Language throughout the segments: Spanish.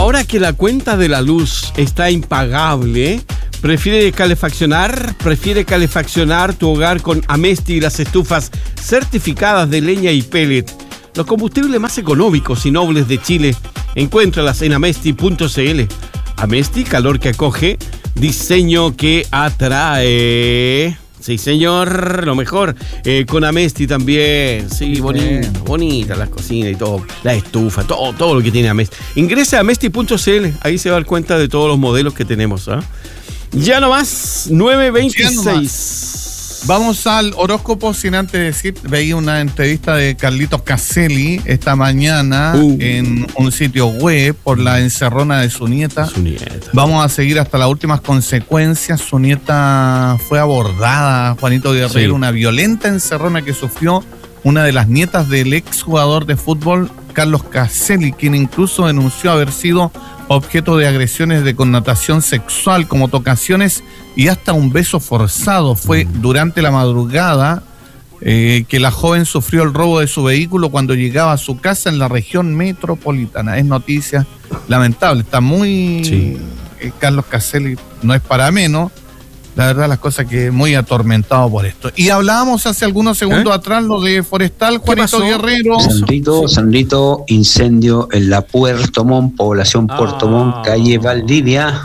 Ahora que la cuenta de la luz está impagable, ¿prefiere calefaccionar tu hogar con Amesti y las estufas certificadas de leña y pellet? Los combustibles más económicos y nobles de Chile. Encuéntralas en amesti.cl. Amesti, calor que acoge, diseño que atrae. Sí, señor, lo mejor. Con Amesti también. Sí, bonita las cocinas y todo. La estufa, todo lo que tiene Amesti. Ingrese a amesti.cl. Ahí se va a dar cuenta de todos los modelos que tenemos. Ya nomás, 9:26. Vamos al horóscopo, sin antes decir, veía una entrevista de Carlitos Caselli esta mañana en un sitio web por la encerrona de su nieta. Vamos a seguir hasta las últimas consecuencias. Su nieta fue abordada, Juanito Guerrero, una violenta encerrona que sufrió una de las nietas del exjugador de fútbol, Carlos Caselli, quien incluso denunció haber sido objeto de agresiones de connotación sexual, como tocaciones y hasta un beso forzado. Fue durante la madrugada que la joven sufrió el robo de su vehículo cuando llegaba a su casa en la región metropolitana. Es noticia lamentable. Está muy... Carlos Caselli no es para menos. La verdad, las cosas que muy atormentado por esto. Y hablábamos hace algunos segundos atrás lo de Forestal, Juanito Guerrero. Sandrito, incendio en la Puerto Montt, población Puerto Montt, calle Valdivia,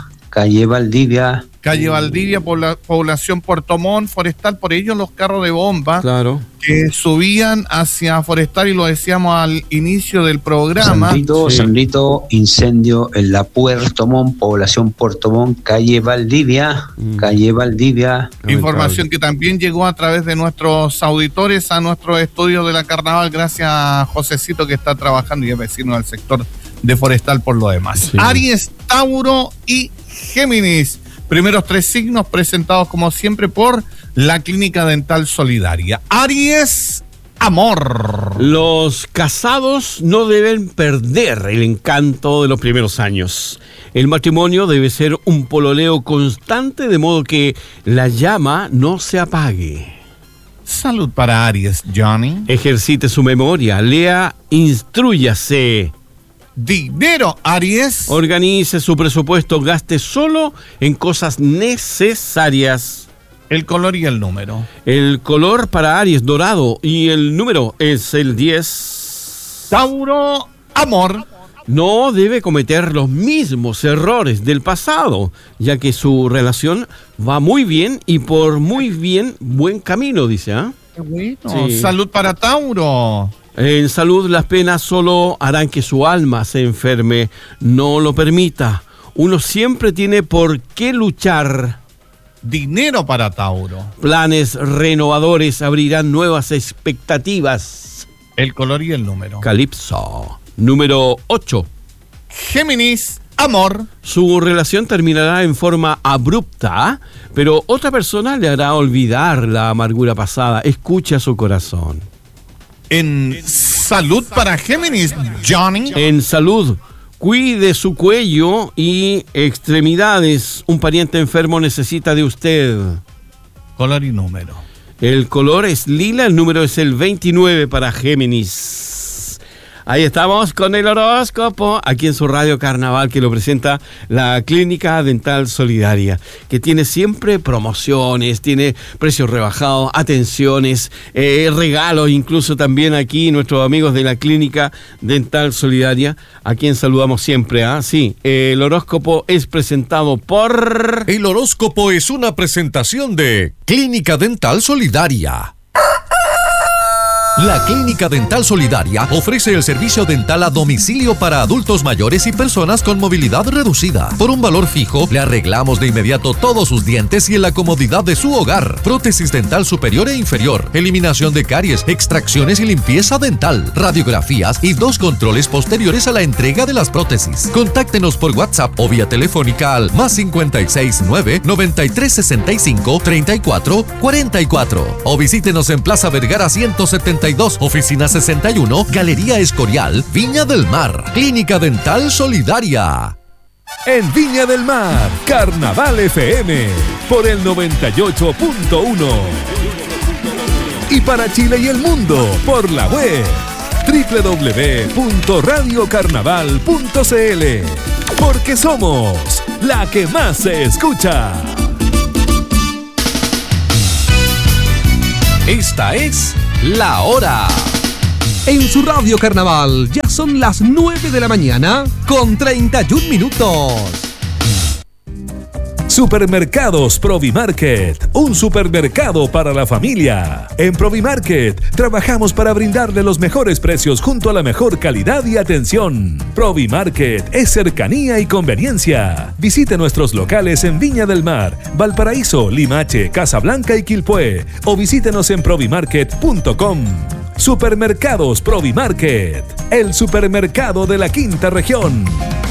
población Puerto Montt, Forestal, por ello los carros de bomba que subían hacia Forestal, y lo decíamos al inicio del programa. Sandrito, incendio en la Puerto Montt, población Puerto Montt, calle Valdivia. Información que también llegó a través de nuestros auditores a nuestro estudio de la Carnaval, gracias a Josecito, que está trabajando y es vecino del sector de Forestal por lo demás. Aries, Tauro y Géminis. Primeros tres signos presentados como siempre por la Clínica Dental Solidaria. Aries, amor. Los casados no deben perder el encanto de los primeros años. El matrimonio debe ser un pololeo constante, de modo que la llama no se apague. Salud para Aries, Johnny. Ejercite su memoria, lea, instrúyase. Dinero, Aries. Organice su presupuesto, gaste solo en cosas necesarias. El color y el número. El color para Aries, dorado, y el número es el 10. Tauro, amor. No debe cometer los mismos errores del pasado, ya que su relación va muy bien y por muy bien, buen camino, dice. Qué bueno. Salud para Tauro. En salud, las penas solo harán que su alma se enferme. No lo permita. Uno siempre tiene por qué luchar. Dinero para Tauro. Planes renovadores abrirán nuevas expectativas. El color y el número. Calipso. Número 8. Géminis, amor. Su relación terminará en forma abrupta, pero otra persona le hará olvidar la amargura pasada. Escucha a su corazón. En salud para Géminis, Johnny. En salud, cuide su cuello y extremidades. Un pariente enfermo necesita de usted. Color y número. El color es lila, el número es el 29 para Géminis. Ahí estamos con el horóscopo, aquí en su radio Carnaval, que lo presenta la Clínica Dental Solidaria, que tiene siempre promociones, tiene precios rebajados, atenciones, regalos, incluso también aquí nuestros amigos de la Clínica Dental Solidaria, a quien saludamos siempre. Sí, el horóscopo es presentado por... El horóscopo es una presentación de Clínica Dental Solidaria. La Clínica Dental Solidaria ofrece el servicio dental a domicilio para adultos mayores y personas con movilidad reducida. Por un valor fijo, le arreglamos de inmediato todos sus dientes y en la comodidad de su hogar. Prótesis dental superior e inferior, eliminación de caries, extracciones y limpieza dental, radiografías y 2 controles posteriores a la entrega de las prótesis. Contáctenos por WhatsApp o vía telefónica al +56 9 93 65 34 44 o visítenos en Plaza Vergara 172, Oficina 61, Galería Escorial, Viña del Mar. Clínica Dental Solidaria. En Viña del Mar, Carnaval FM, por el 98.1. Y para Chile y el mundo, por la web www.radiocarnaval.cl. porque somos la que más se escucha. Esta es La Hora. En su radio Carnaval ya son las 9 de la mañana con 31 minutos. Supermercados Provimarket, un supermercado para la familia. En Provimarket trabajamos para brindarle los mejores precios junto a la mejor calidad y atención. Provimarket es cercanía y conveniencia. Visite nuestros locales en Viña del Mar, Valparaíso, Limache, Casablanca y Quilpué o visítenos en provimarket.com. Supermercados Provimarket, el supermercado de la quinta región.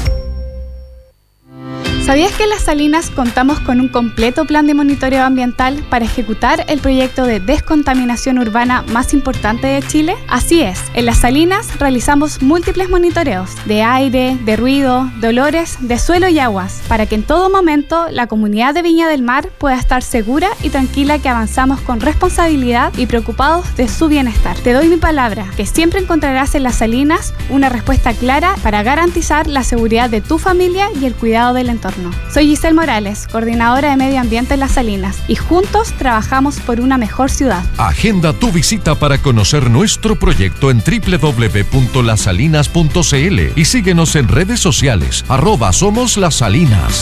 ¿Sabías que en Las Salinas contamos con un completo plan de monitoreo ambiental para ejecutar el proyecto de descontaminación urbana más importante de Chile? Así es, en Las Salinas realizamos múltiples monitoreos de aire, de ruido, de olores, de suelo y aguas, para que en todo momento la comunidad de Viña del Mar pueda estar segura y tranquila que avanzamos con responsabilidad y preocupados de su bienestar. Te doy mi palabra, que siempre encontrarás en Las Salinas una respuesta clara para garantizar la seguridad de tu familia y el cuidado del entorno. Soy Giselle Morales, coordinadora de Medio Ambiente en Las Salinas, y juntos trabajamos por una mejor ciudad. Agenda tu visita para conocer nuestro proyecto en www.lasalinas.cl y síguenos en redes sociales, @SomosLasSalinas.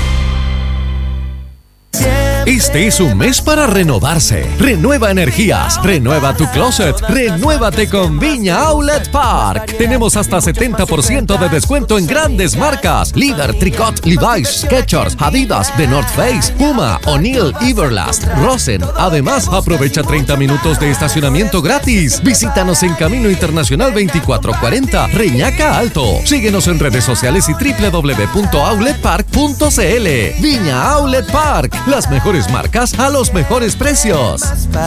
Este es un mes para renovarse. Renueva energías, renueva tu closet, renuévate con Viña Outlet Park. Tenemos hasta 70% de descuento en grandes marcas: Líder, Tricot, Levi's, Skechers, Adidas, The North Face, Puma, O'Neill, Everlast, Rosen. Además, aprovecha 30 minutos de estacionamiento gratis. Visítanos en Camino Internacional 2440, Reñaca Alto. Síguenos en redes sociales y www.outletpark.cl. Viña Outlet Park, las mejores marcas a los mejores precios.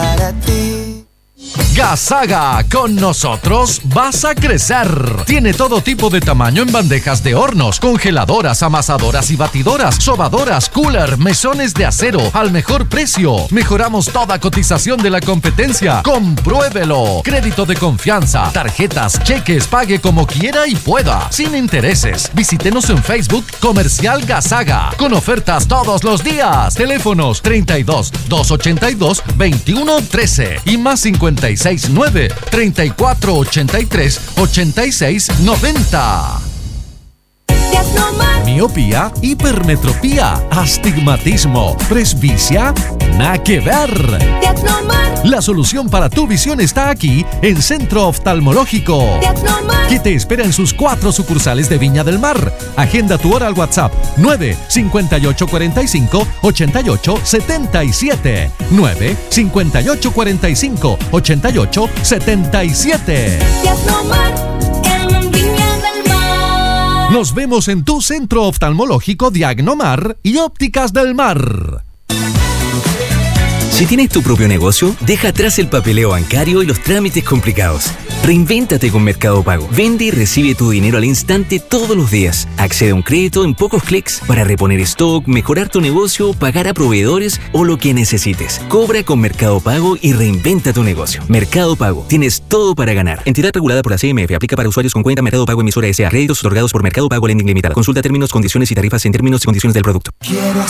Gasaga, con nosotros vas a crecer. Tiene todo tipo de tamaño en bandejas de hornos, congeladoras, amasadoras y batidoras, sobadoras, cooler, mesones de acero al mejor precio. Mejoramos toda cotización de la competencia. Compruébelo. Crédito de confianza, tarjetas, cheques, pague como quiera y pueda, sin intereses. Visítenos en Facebook Comercial Gasaga, con ofertas todos los días. Teléfonos 32 282 2113 y más 569 3483 8690. Miopía, hipermetropía, astigmatismo, presbicia, nada que ver. La solución para tu visión está aquí en Centro Oftalmológico, que te espera en sus 4 sucursales de Viña del Mar. Agenda tu hora al WhatsApp 95845 8877 95845 8877. Nos vemos en tu Centro Oftalmológico Diagnomar y Ópticas del Mar. Si tienes tu propio negocio, deja atrás el papeleo bancario y los trámites complicados. Reinvéntate con Mercado Pago. Vende y recibe tu dinero al instante todos los días. Accede a un crédito en pocos clics para reponer stock, mejorar tu negocio, pagar a proveedores o lo que necesites. Cobra con Mercado Pago y reinventa tu negocio. Mercado Pago. Tienes todo para ganar. Entidad regulada por la CMF. Aplica para usuarios con cuenta Mercado Pago emisora S.A. Créditos otorgados por Mercado Pago Lending Limitada. Consulta términos, condiciones y tarifas en términos y condiciones del producto. Quiero